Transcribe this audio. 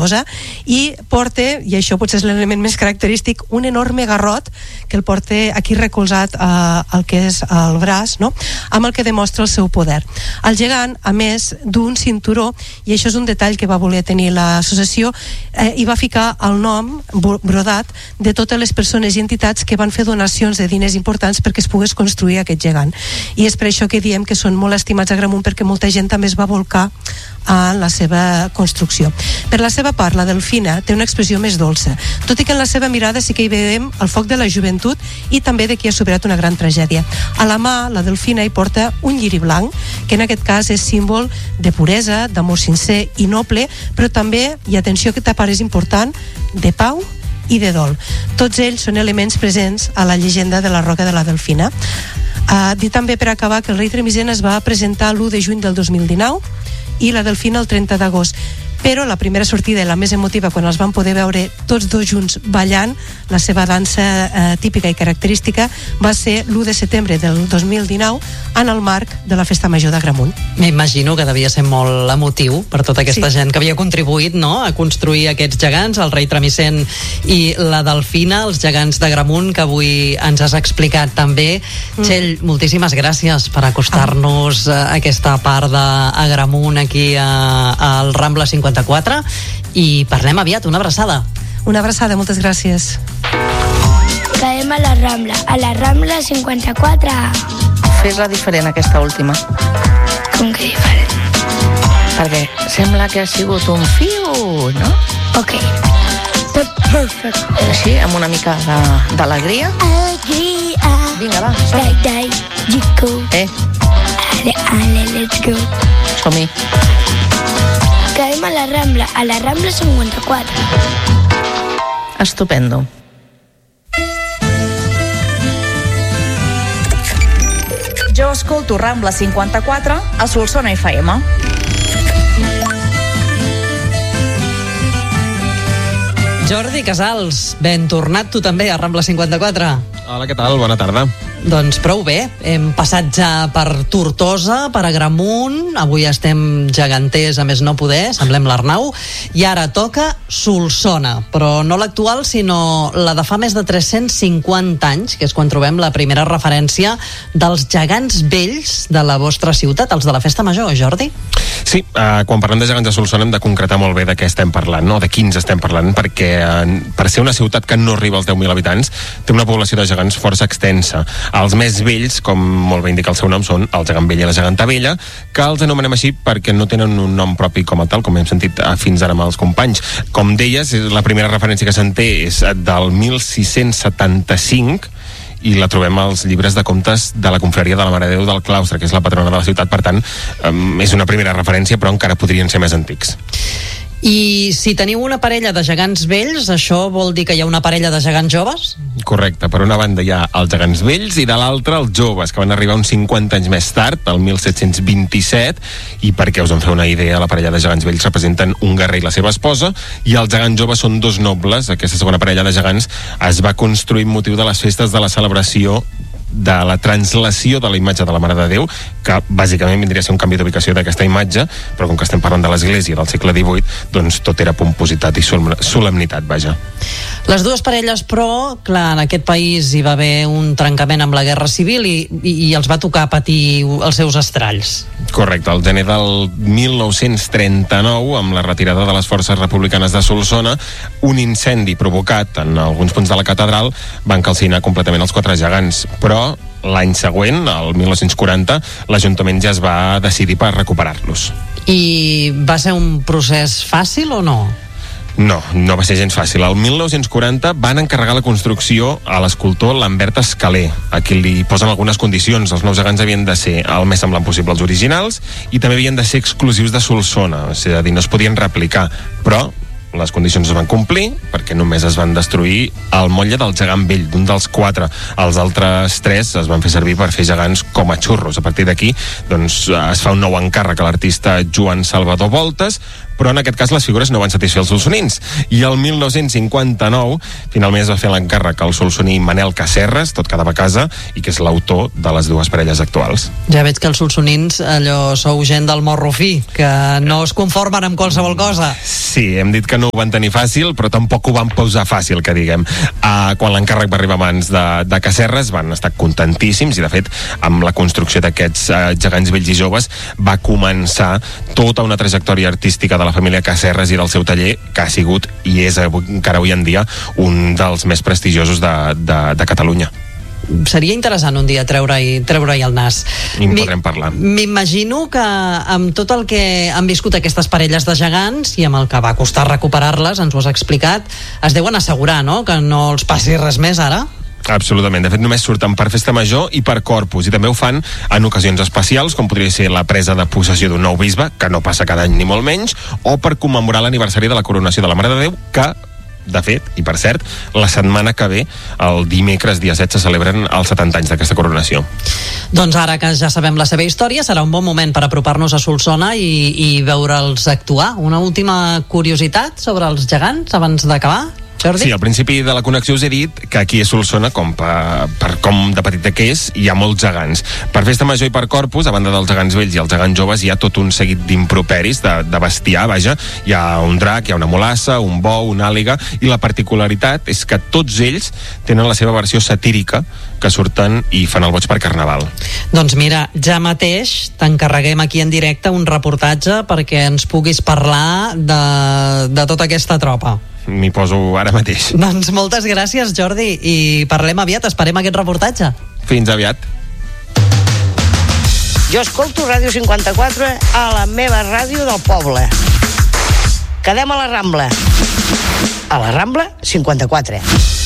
tortosa, i porta, i això potser és l'element més característic, un enorme garrot que el porta aquí recolzat al que és el braç, no? Amb el que demostra el seu poder. El gegant, a més d'un cinturó, i això és un detall que va voler tenir l'associació, hi va ficar el nom brodat de totes les persones i entitats que van fer donacions de diners importants perquè es pogués construir aquest gegant. I és per això que diem que són molt estimats a Agramunt, perquè molta gent també es va volcar en la seva construcció. Per la seva part, la Delfina té una expressió més dolça, tot i que en la seva mirada sí que hi veiem el foc de la joventut i també de qui ha superat una gran tragèdia. A la mà, la Delfina hi porta un lliri blanc, que en aquest cas és símbol de puresa, d'amor sincer i noble, però també, i atenció, aquesta part és important, de pau i de dol. Tots ells són elements presents a la llegenda de la Roca de la Delfina. Dir també, per acabar, que el rei Tremisen es va presentar l'1 de juny del 2019 i la Delfina el 30 d'agost. Però la primera sortida i la més emotiva, quan els van poder veure tots dos junts ballant la seva dansa típica i característica, va ser l'1 de setembre del 2019 en el marc de la Festa Major d'Agramunt. M'imagino que devia ser molt emotiu per tota aquesta gent que havia contribuït, no?, a construir aquests gegants, el rei Tremisen i la Delfina, els gegants d'Agramunt, que avui ens has explicat també. Txell, moltíssimes gràcies per acostar-nos a aquesta part d'Agramunt aquí al Rambla 54, i parlem aviat. Una abraçada. Una abraçada, moltes gràcies. Quedem a la Rambla 54. Fes-la diferent, aquesta última. Com que diferent? Perquè sembla que ha sigut un fiu, no? Ok. Perfect. Així, amb una mica d'alegria. Alegria. Vinga, va, Dai, dai, chico. Ale, let's go. Som-hi. Quedem a la Rambla 54. Estupendo. Jo escolto Rambla 54 a Solsona FM. Jordi Casals, ben tornat tu també a Rambla 54. Hola, què tal? Bona tarda. Doncs prou bé, hem passat ja per Tortosa, per Agramunt, avui estem geganters a més no poder, semblem l'Arnau, i ara toca Solsona, però no l'actual, sinó la de fa més de 350 anys, que és quan trobem la primera referència dels gegants vells de la vostra ciutat, els de la Festa Major, Jordi? Sí, quan parlem de gegants de Solsona hem de concretar molt bé de què estem parlant, no? De quins estem parlant, perquè per ser una ciutat que no arriba als 10.000 habitants, té una població de gegants força extensa. Els més vells, com molt bé indica el seu nom, són el gegant vell i la geganta vella, que els anomenem així perquè no tenen un nom propi com a tal, com hem sentit fins ara amb els companys. Com deies, la primera referència que se'n té és del 1675, i la trobem als llibres de comptes de la Confraria de la Mare de Déu del Claustre, que és la patrona de la ciutat. Per tant, és una primera referència, però encara podrien ser més antics. I si teniu una parella de gegants vells, això vol dir que hi ha una parella de gegants joves? Correcte, per una banda hi ha els gegants vells i de l'altra els joves, que van arribar uns 50 anys més tard, el 1727, i perquè us en feu una idea, la parella de gegants vells representen un guerrer i la seva esposa, i els gegants joves són dos nobles. Aquesta segona parella de gegants es va construir amb motiu de les festes de la celebració de la translació de la imatge de la Mare de Déu, que bàsicament vindria a ser un canvi d'ubicació d'aquesta imatge, però com que estem parlant de l'església del segle XVIII, doncs tot era pompositat i solemnitat, vaja. Les dues parelles, però, clar, en aquest país hi va haver un trencament amb la Guerra Civil i els va tocar patir els seus estralls. Correcte, el gener del 1939, amb la retirada de les forces republicanes de Solsona, un incendi provocat en alguns punts de la catedral van calcinar completament els quatre gegants, però l'any següent, el 1940, l'Ajuntament ja es va decidir per recuperar-los. I va ser un procés fàcil o no? No, no va ser gens fàcil. El 1940 van encarregar la construcció a l'escultor Lambert Escaler, a qui li posen algunes condicions. Els nous gegants havien de ser el més semblant possible als originals i també havien de ser exclusius de Solsona, és a dir, no es podien replicar, però les condicions es van complir perquè només es van destruir el motlle del gegant vell, d'un dels quatre. Els altres tres es van fer servir per fer gegants com a xurros. A partir d'aquí, doncs, es fa un nou encàrrec a l'artista Joan Salvador Voltes però en aquest cas les figures no van satisfer els solsonins. I el 1959 finalment es va fer l'encàrrec al solsoní Manel Casserres, tot quedava a casa, i que és l'autor de les dues parelles actuals. Ja veig que els solsonins allò sou gent del morro fi, que no es conformen amb qualsevol cosa. Sí, hem dit que no ho van tenir fàcil, però tampoc ho van posar fàcil, que diguem. Quan l'encàrrec va arribar a mans de Casserres van estar contentíssims, i de fet amb la construcció d'aquests gegants vells i joves va començar tota una trajectòria artística de la família Casserres i del seu taller, que ha sigut i és encara avui en dia un dels més prestigiosos de Catalunya. Seria interessant un dia treure-hi el nas. I en podrem parlar. M'imagino que amb tot el que han viscut aquestes parelles de gegants i amb el que va costar recuperar-les, ens ho has explicat, es deuen assegurar, no?, que no els passi res més ara? Absolutament, de fet només surten per Festa Major i per Corpus, i també ho fan en ocasions especials, com podria ser la presa de possessió d'un nou bisbe, que no passa cada any ni molt menys, o per commemorar l'aniversari de la coronació de la Mare de Déu, que de fet, i per cert, la setmana que ve, el dimecres dia 7, se celebren els 70 anys d'aquesta coronació. Doncs ara que ja sabem la seva història, serà un bon moment per apropar-nos a Solsona i veure'ls actuar. Una última curiositat sobre els gegants abans d'acabar, Jordi? Sí, al principi de la connexió us he dit que aquí a Solsona, com per com de petita que és, hi ha molts gegants. Per Festa Major i per Corpus, a banda dels gegants vells i els gegants joves, hi ha tot un seguit d'improperis, de bestiar, vaja. Hi ha un drac, hi ha una mulassa, un bou, una àliga, i la particularitat és que tots ells tenen la seva versió satírica, que surten i fan el boig per Carnaval. Doncs mira, ja mateix t'encarreguem aquí en directe un reportatge perquè ens puguis parlar de tota aquesta tropa. M'hi poso ara mateix. Doncs moltes gràcies, Jordi, i parlem aviat, esperem aquest reportatge. Fins aviat. Jo escolto Ràdio 54 a la meva ràdio del poble. Quedem a la Rambla. A la Rambla 54.